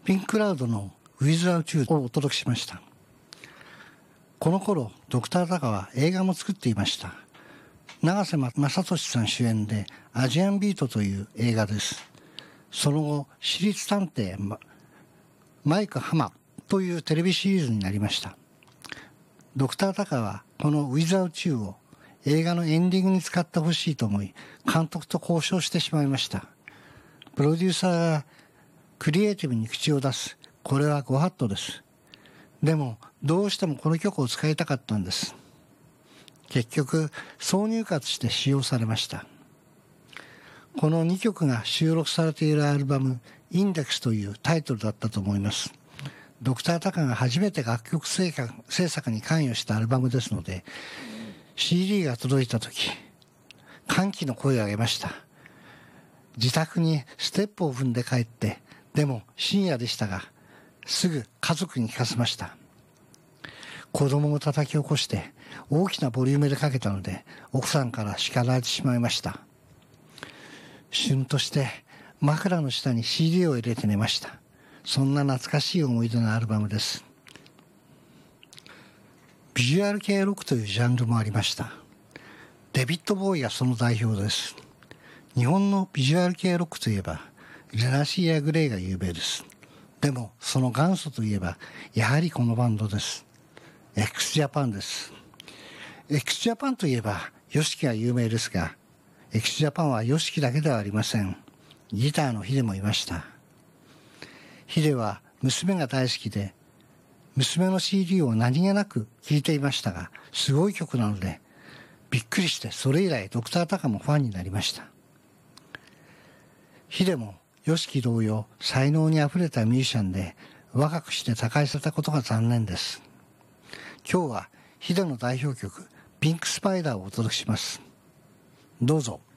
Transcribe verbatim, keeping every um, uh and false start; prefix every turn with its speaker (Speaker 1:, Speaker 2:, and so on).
Speaker 1: ピンククラウドの Without You をお届けしました。この頃ドクタータカは映画も作っていました。長瀬正敏さん主演でアジアンビートという映画です。その後私立探偵マイク・ハマというテレビシリーズになりました。ドクタータカはこの Without You を映画のエンディングに使ってほしいと思い監督と交渉してしまいました。プロデューサーがクリエイティブに口を出す。これはご法度です。でもどうしてもこの曲を使いたかったんです。結局挿入歌として使用されました。このにきょくが収録されているアルバムインデックスというタイトルだったと思います。ドクタータカが初めて楽曲制作、制作に関与したアルバムですので シーディー が届いた時歓喜の声を上げました。自宅にステップを踏んで帰って、でも深夜でしたがすぐ家族に聞かせました。子供を叩き起こして大きなボリュームでかけたので奥さんから叱られてしまいました。しゅんとして枕の下に シーディー を入れて寝ました。そんな懐かしい思い出のアルバムです。ビジュアル系ロックというジャンルもありました。デビッド・ボーイがその代表です。日本のビジュアル系ロックといえばレナシーやグレイが有名です。でもその元祖といえばやはりこのバンドです。 x ジャパンです。 x ジャパンといえば ヨシキが有名ですが x ジャパンは ヨシキだけではありません。ギターのヒデもいました。ヒデは娘が大好きで娘の シーディー を何気なく聴いていましたがすごい曲なのでびっくりしてそれ以来ドクタータカもファンになりました。ヒデもヨシキ同様才能にあふれたミュージシャンで若くして他界されたことが残念です。今日はヒデの代表曲ピンクスパイダーをお届けします。どうぞ。